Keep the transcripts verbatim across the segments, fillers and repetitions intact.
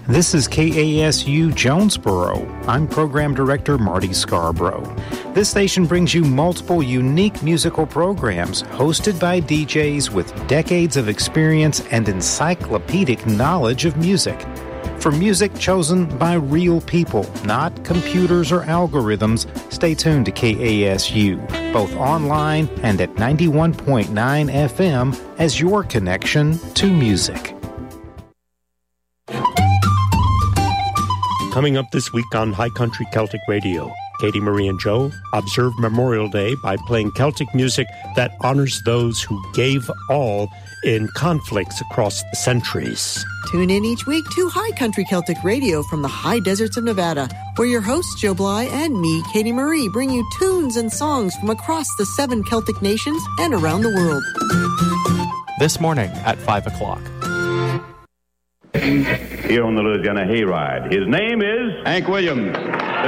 This is K A S U Jonesboro. I'm Program Director Marty Scarborough. This station brings you multiple unique musical programs hosted by D Js with decades of experience and encyclopedic knowledge of music. For music chosen by real people, not computers or algorithms, stay tuned to K A S U, both online and at ninety-one point nine F M as your connection to music. Coming up this week on High Country Celtic Radio, Katie Marie and Joe observe Memorial Day by playing Celtic music that honors those who gave all in conflicts across the centuries. Tune in each week to High Country Celtic Radio from the high deserts of Nevada, where your hosts Joe Bly and me, Katie Marie, bring you tunes and songs from across the seven Celtic nations and around the world. This morning at five o'clock. Here on the Louisiana Hayride. His name is Hank Williams, the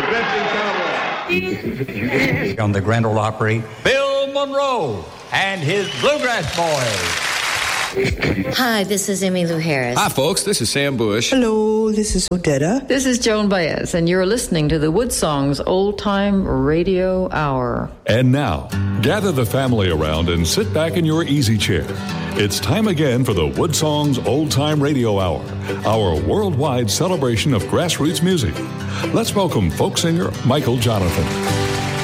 drifting cowboy. On the Grand Ole Opry, Bill Monroe and his Bluegrass Boys. Hi, this is Emmylou Harris. Hi, folks. This is Sam Bush. Hello, this is Odetta. This is Joan Baez, and you're listening to the Wood Songs Old Time Radio Hour. And now, gather the family around and sit back in your easy chair. It's time again for the Wood Songs Old Time Radio Hour, our worldwide celebration of grassroots music. Let's welcome folk singer Michael Jonathan.